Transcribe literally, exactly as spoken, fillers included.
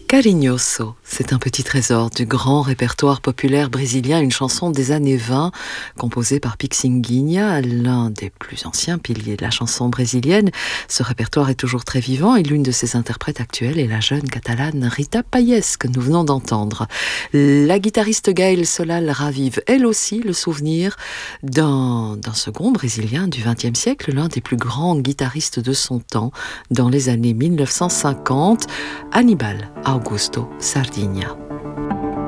Carinhoso, c'est un petit trésor du grand répertoire populaire brésilien, une chanson des années vingt, composée par Pixinguinha, l'un des plus anciens piliers de la chanson brésilienne. Ce répertoire est toujours très vivant et l'une de ses interprètes actuelles est la jeune catalane Rita Payés, que nous venons d'entendre. La guitariste Gaëlle Solal ravive elle aussi le souvenir d'un, d'un second brésilien du vingtième siècle, l'un des plus grands guitaristes de son temps, dans les années mille neuf cent cinquante, Aníbal Augusto Sardinha.